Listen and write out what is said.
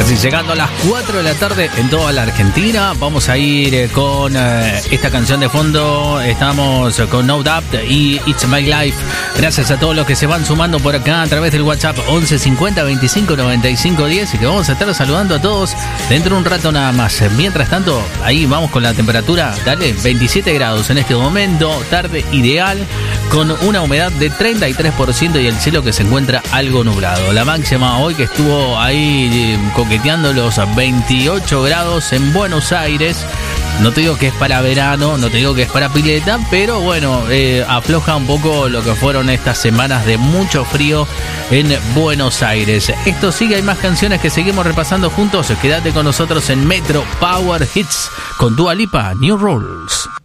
Casi llegando a las 4 de la tarde en toda la Argentina. Vamos a ir con esta canción de fondo. Estamos con No Doubt y It's My Life. Gracias a todos los que se van sumando por acá a través del WhatsApp 11 50 25 95 10 y que vamos a estar saludando a todos dentro de un rato nada más. Mientras tanto, ahí vamos con la temperatura. Dale, 27 grados en este momento. Tarde ideal con una humedad de 33% y el cielo que se encuentra algo nublado. La máxima hoy que estuvo ahí coqueteando los 28 grados en Buenos Aires. No te digo que es para verano, no te digo que es para pileta, pero bueno, afloja un poco lo que fueron estas semanas de mucho frío en Buenos Aires. Esto sigue, hay más canciones que seguimos repasando juntos. Quédate con nosotros en Metro Power Hits con Dua Lipa, New Rules.